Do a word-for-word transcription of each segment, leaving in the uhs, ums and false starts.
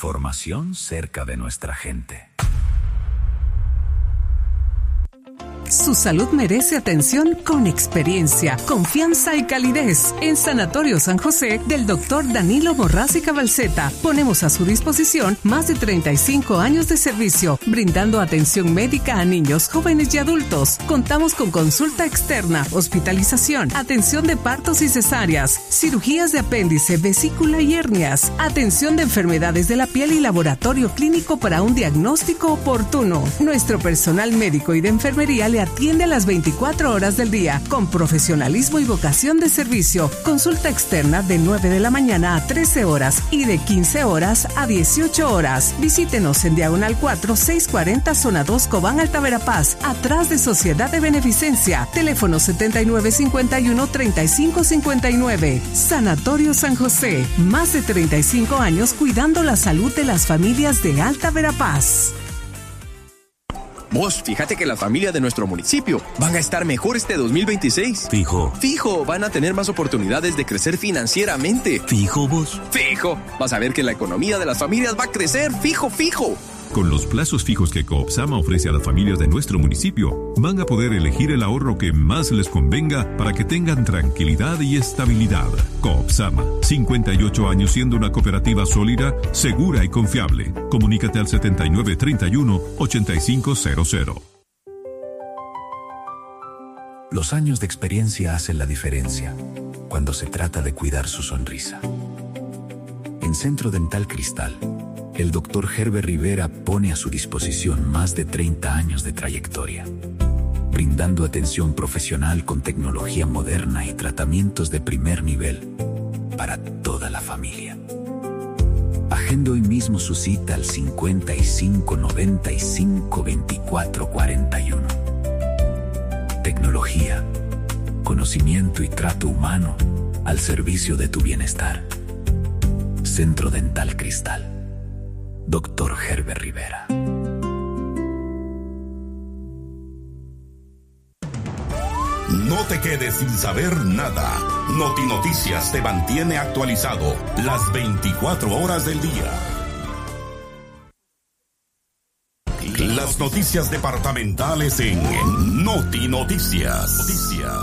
Información cerca de nuestra gente. Su salud merece atención con experiencia, confianza y calidez. En Sanatorio San José del doctor Danilo Borrás y Cabalceta ponemos a su disposición más de treinta y cinco años de servicio, brindando atención médica a niños, jóvenes y adultos. Contamos con consulta externa, hospitalización, atención de partos y cesáreas, cirugías de apéndice, vesícula y hernias, atención de enfermedades de la piel y laboratorio clínico para un diagnóstico oportuno. Nuestro personal médico y de enfermería le atiende a las veinticuatro horas del día, con profesionalismo y vocación de servicio. Consulta externa de nueve de la mañana a trece horas y de quince horas a dieciocho horas. Visítenos en Diagonal cuatro, seiscientos cuarenta, Zona dos, Cobán, Alta Verapaz, atrás de Sociedad de Beneficencia. Teléfono setenta y nueve cincuenta y uno, treinta y cinco cincuenta y nueve. Sanatorio San José, más de treinta y cinco años cuidando la salud de las familias de Alta Verapaz. Vos, fíjate que la familia de nuestro municipio van a estar mejor este dos mil veintiséis. Fijo. Fijo, van a tener más oportunidades de crecer financieramente. Fijo, vos. Fijo, vas a ver que la economía de las familias va a crecer. Fijo, fijo. Con los plazos fijos que Coopsama ofrece a las familias de nuestro municipio, van a poder elegir el ahorro que más les convenga para que tengan tranquilidad y estabilidad. Coopsama, cincuenta y ocho años siendo una cooperativa sólida, segura y confiable. Comunícate al setenta y nueve treinta y uno, ochenta y cinco cero cero. Los años de experiencia hacen la diferencia cuando se trata de cuidar su sonrisa. En Centro Dental Cristal, el doctor Herbert Rivera pone a su disposición más de treinta años de trayectoria, brindando atención profesional con tecnología moderna y tratamientos de primer nivel para toda la familia. Agende hoy mismo su cita al cincuenta y cinco noventa y cinco veinticuatro cuarenta y uno. Tecnología, conocimiento y trato humano al servicio de tu bienestar. Centro Dental Cristal. doctor Herbert Rivera. No te quedes sin saber nada. Noti Noticias te mantiene actualizado las veinticuatro horas del día. Las noticias departamentales en Noti Noticias. Noticias.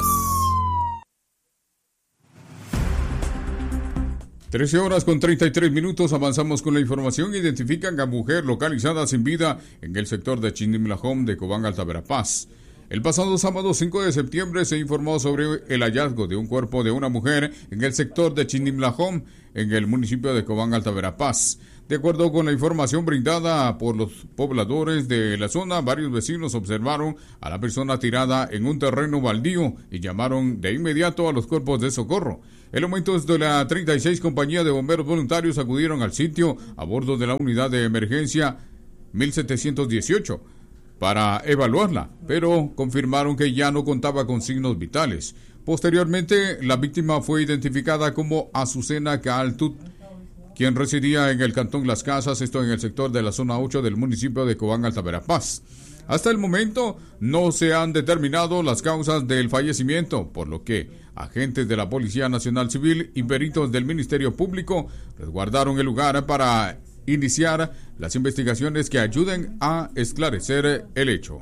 trece horas con treinta y tres minutos, avanzamos con la información. Identifican a mujer localizada sin vida en el sector de Chinimlajón de Cobán, Alta Verapaz. El pasado sábado cinco de septiembre se informó sobre el hallazgo de un cuerpo de una mujer en el sector de Chinimlajón, en el municipio de Cobán, Alta Verapaz. De acuerdo con la información brindada por los pobladores de la zona, varios vecinos observaron a la persona tirada en un terreno baldío y llamaron de inmediato a los cuerpos de socorro. Elementos de la treinta y seis Compañía de Bomberos Voluntarios acudieron al sitio a bordo de la unidad de emergencia mil setecientos dieciocho para evaluarla, pero confirmaron que ya no contaba con signos vitales. Posteriormente, la víctima fue identificada como Azucena Caaltut, quien residía en el cantón Las Casas, esto en el sector de la zona ocho del municipio de Cobán, Alta Verapaz. Hasta el momento no se han determinado las causas del fallecimiento, por lo que agentes de la Policía Nacional Civil y peritos del Ministerio Público resguardaron el lugar para iniciar las investigaciones que ayuden a esclarecer el hecho.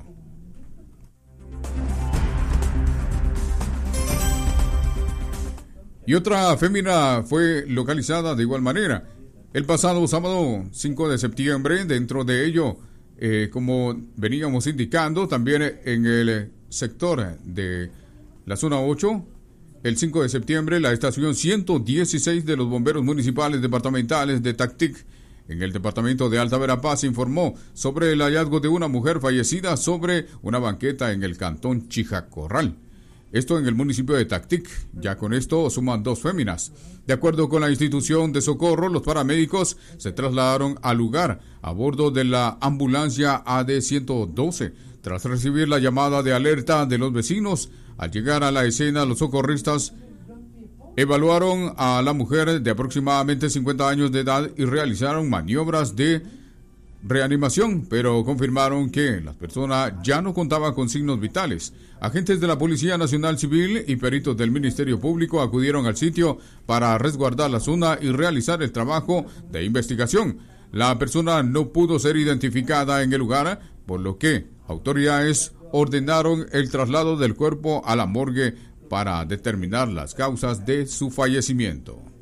Y otra fémina fue localizada de igual manera el pasado sábado cinco de septiembre. Dentro de ello, eh, como veníamos indicando, también en el sector de la zona ocho, el cinco de septiembre, la estación ciento dieciséis de los bomberos municipales departamentales de Tactic, en el departamento de Alta Verapaz, informó sobre el hallazgo de una mujer fallecida sobre una banqueta en el cantón Chijacorral. Esto en el municipio de Tactic. Ya con esto suman dos féminas. De acuerdo con la institución de socorro, los paramédicos se trasladaron al lugar a bordo de la ambulancia A D ciento doce. Tras recibir la llamada de alerta de los vecinos, al llegar a la escena, los socorristas evaluaron a la mujer de aproximadamente cincuenta años de edad y realizaron maniobras de reanimación, pero confirmaron que la persona ya no contaba con signos vitales. Agentes de la Policía Nacional Civil y peritos del Ministerio Público acudieron al sitio para resguardar la zona y realizar el trabajo de investigación. La persona no pudo ser identificada en el lugar, por lo que autoridades ordenaron el traslado del cuerpo a la morgue para determinar las causas de su fallecimiento.